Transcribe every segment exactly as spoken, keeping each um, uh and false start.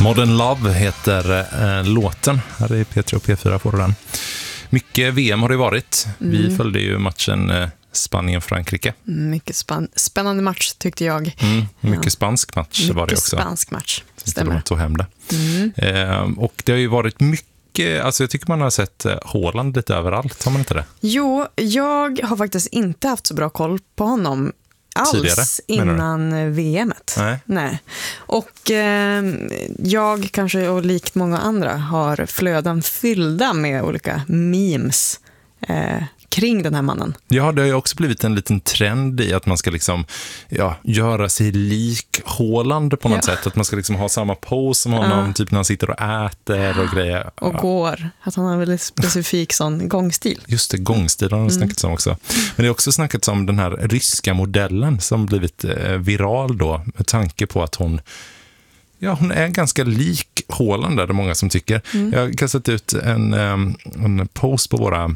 Modern Love heter eh, låten. Här är P tre och P fyra får den. Mycket V M har det varit. Mm. Vi följde ju matchen eh, Spanien-Frankrike. Mycket span- spännande match tyckte jag. Mm, mycket ja. spansk match mycket var det också. Mycket spansk match, stämmer. De tog hem det. Mm. Eh, och det har ju varit mycket, alltså jag tycker man har sett Haaland lite överallt, har man inte det? Jo, jag har faktiskt inte haft så bra koll på honom alls tidigare, innan V M-et. Nej. Nej. Och eh, jag kanske, och likt många andra, har flöden fyllda med olika memes eh, kring den här mannen. Ja, det har ju också blivit en liten trend i att man ska liksom ja, göra sig lik Haaland på något ja. sätt. Att man ska liksom ha samma pose som honom, ja. typ när han sitter och äter och grejer. Och ja. går. Att han har en väldigt specifik sån gångstil. Just det, gångstil har han mm. snackat om också. Men det är också snackat om den här ryska modellen som blivit eh, viral då, med tanke på att hon Ja, hon är ganska lik Haaland, där det är många som tycker. Mm. Jag har kastat ut en, en post på våra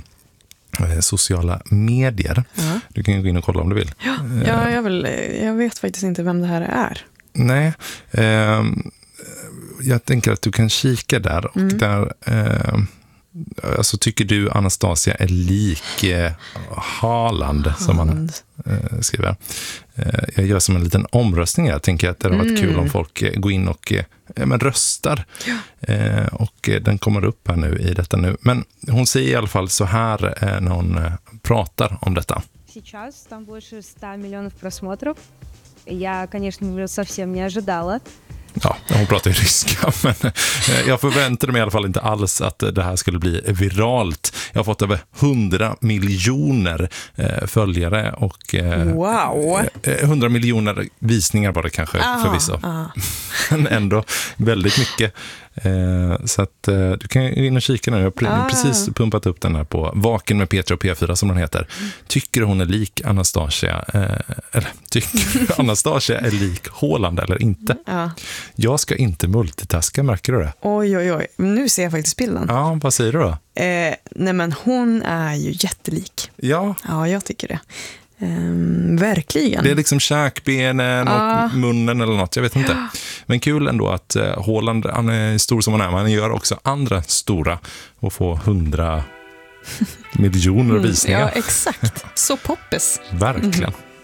sociala medier. Ja. Du kan gå in och kolla om du vill. Ja, ja jag, vill, jag vet faktiskt inte vem det här är. Nej, eh, jag tänker att du kan kika där och mm. där eh, alltså tycker du Anastasia är lik eh, Haaland som man eh, skriver. Eh, jag gör som en liten omröstning. Jag tänker att det hade varit mm. kul om folk eh, går in och eh, men röstar. Ja. Eh, och eh, den kommer upp här nu i detta nu. Men hon säger i alla fall så här eh, när hon eh, pratar om detta. Сейчас там больше ста миллионов просмотров. Я, конечно, совсем не ожидала. Ja, hon pratar ju ryska, men jag förväntade mig i alla fall inte alls att det här skulle bli viralt. Jag har fått över hundra miljoner eh, följare och eh, wow. hundra miljoner visningar var det kanske ah, förvisso. Ah. Men ändå väldigt mycket. Eh, så att eh, du kan in och kika nu. Jag har ah. precis pumpat upp den här på Vaken med P tre och P fyra som den heter. Tycker hon är lik Anastasia eh, eller tycker Anastasia är lik Haaland eller inte? Ah. Jag ska inte multitaska, märker du det? Oj, oj, oj. Nu ser jag faktiskt bilden. Ja, vad säger du då? Eh, nej men hon är ju jättelik. Ja. Ja, jag tycker det. Um, verkligen. Det är liksom käkbenen ah. och munnen eller något, jag vet inte. Ja. Men kul ändå att uh, Haaland, han är stor som han är, men han gör också andra stora och får hundra miljoner visningar. Ja, exakt. Så poppis. Verkligen. Mm.